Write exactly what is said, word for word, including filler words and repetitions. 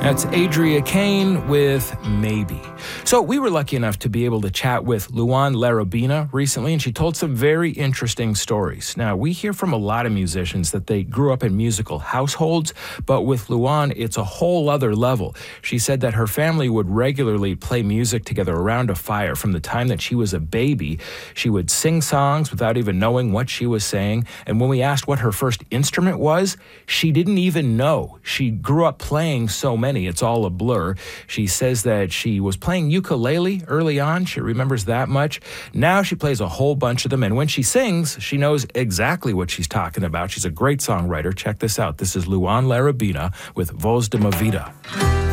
That's Adria Kane with Maybe. So we were lucky enough to be able to chat with Luan Larrabina recently, and she told some very interesting stories. Now, we hear from a lot of musicians that they grew up in musical households, but with Luan, it's a whole other level. She said that her family would regularly play music together around a fire from the time that she was a baby. She would sing songs without even knowing what she was saying, and when we asked what her first instrument was, she didn't even know. She grew up playing so many. It's all a blur. She says that she was playing ukulele early on. She remembers that much. Now she plays a whole bunch of them, and when she sings, she knows exactly what she's talking about. She's a great songwriter. Check this out. This is Luan Larrabina with Voz de Ma Vida.